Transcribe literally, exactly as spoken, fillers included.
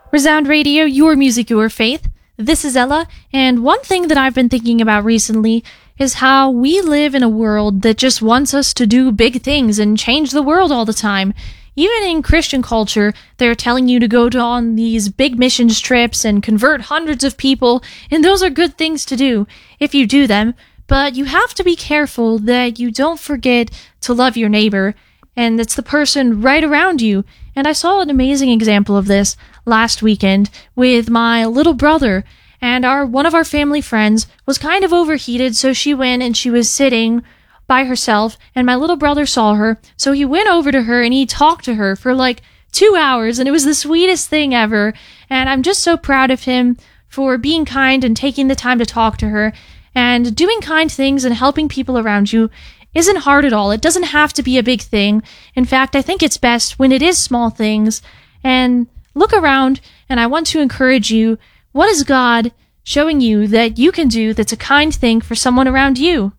Resound Radio, your music, your faith. This is Ella, and one thing that I've been thinking about recently is how we live in a world that just wants us to do big things and change the world all the time. Even in Christian culture, they're telling you to go to on these big missions trips and convert hundreds of people, and those are good things to do if you do them, but you have to be careful that you don't forget to love your neighbor, and it's the person right around you. And I saw an amazing example of this last weekend with my little brother, and our one of our family friends was kind of overheated, so she went and she was sitting by herself, and my little brother saw her, so he went over to her and he talked to her for like two hours, and it was the sweetest thing ever, and I'm just so proud of him for being kind and taking the time to talk to her, and doing kind things and helping people around you isn't hard at all. It doesn't have to be a big thing. In fact, I think it's best when it is small things. And look around, and I want to encourage you, what is God showing you that you can do that's a kind thing for someone around you?